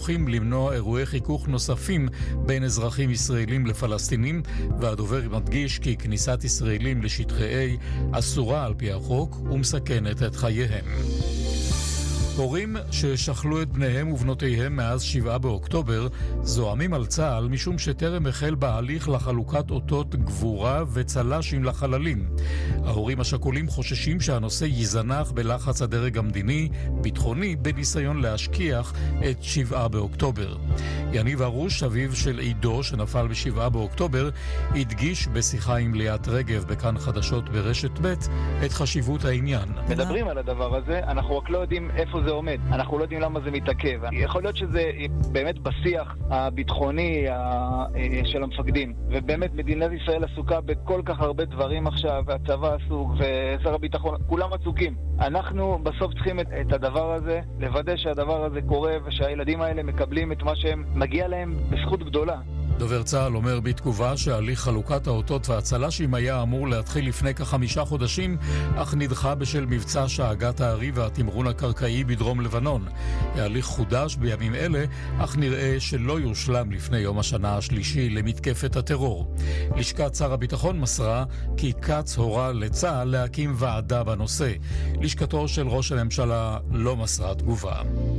ערוכים למנוע אירועי חיכוך נוספים בין אזרחים ישראלים לפלסטינים, והדובר מדגיש כי כניסת ישראלים לשטחי A אסורה על פי החוק ומסכנת את חייהם. הורים ששכלו את בניהם ובנותיהם מאז 7 באוקטובר זועמים על צה"ל משום שטרם החל בהליך לחלוקת אותות גבורה וצל"שים לחללים. ההורים השכולים חוששים שהנושא יזנח בלחץ הדרג המדיני ביטחוני בניסיון להשכיח את 7 באוקטובר. יניב ארוש, אביו של עידו שנפל ב7 באוקטובר, הדגיש בשיחה עם ליאת רגב בכאן חדשות ברשת ב' את חשיבות העניין. מדברים על הדבר הזה, אנחנו רק לא יודעים איפה זה עומד. אנחנו לא יודעים למה זה מתעכב. יכול להיות שזה באמת בשיח הביטחוני של המפקדים. ובאמת מדינת ישראל עסוקה בכל כך הרבה דברים עכשיו, והצבא עסוק, ושר הביטחון, כולם עסוקים. אנחנו בסוף צריכים את הדבר הזה, לוודא שהדבר הזה קורה, ושהילדים האלה מקבלים את מה שהם מגיע להם בזכות גדולה. דובר צה"ל אומר בתגובה שהליך חלוקת האותות והצל"שים היה אמור להתחיל לפני כ5 חודשים, אך נדחה בשל מבצע שאגת הארי והתמרון הקרקעי בדרום לבנון. ההליך חודש בימים אלה, אך נראה שלא יושלם לפני יום השנה השלישי למתקפת הטרור. לשכת שר הביטחון מסרה כי קץ הורה לצה"ל להקים ועדה בנושא. לשכתו של ראש הממשלה לא מסרה תגובה.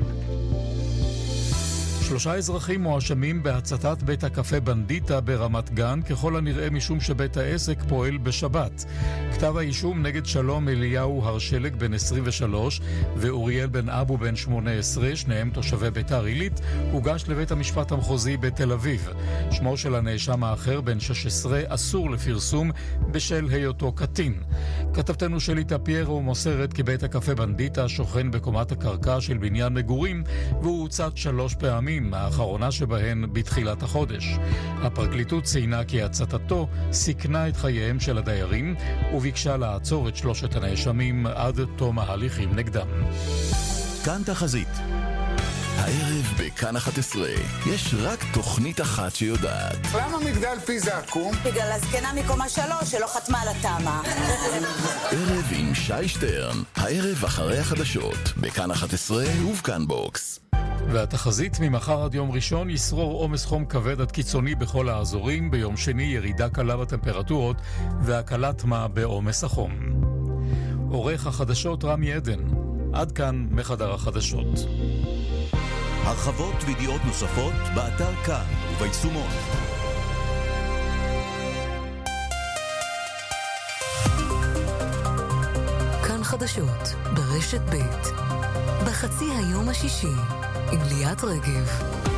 3 אזרחים מואשמים בהצתת בית הקפה בנדיטה ברמת גן, ככל הנראה משום שבית העסק פועל בשבת. כתב האישום נגד שלום אליהו הרשלג בן 23 ואוריאל בן אבו בן 18, שניהם תושבי ביתר עילית, הוגש לבית המשפט המחוזי בתל אביב. שמו של הנאשם האחר בן 16 אסור לפרסום בשל היותו קטין. כתבתנו שלי טפיירו מוסרת כי בית הקפה בנדיטה שוכן בקומת הקרקע של בניין מגורים, והוא הוצת 3 פעמים, האחרונה שבהן בתחילת החודש. הפרקליטות ציינה כי הצתתו סיכנה את חייהם של הדיירים וביקשה לעצור את 3 הנאשמים עד תום ההליכים נגדם. כאן תחזית. הערב בכאן 11 יש רק תוכנית אחת שיודעת. למה מגדל פיזה עקום? בגלל הזקנה מקומה 3 שלא חתמה על התאמה. ערב עם שי שטרן, הערב אחרי החדשות בכאן 11 ובכאן בוקס. והתחזית ממחר עד יום ראשון ישרור עומס חום כבד עד קיצוני בכל האזורים, ביום שני ירידה קלה בטמפרטורות והקלת מה בעומס החום. עורך החדשות רמי עדן, עד כאן מחדר החדשות. הרחבות וידיעות נוספות באתר כאן וביישומון. כאן חדשות ברשת ב' בחצי היום השישי עם ליאת רגב.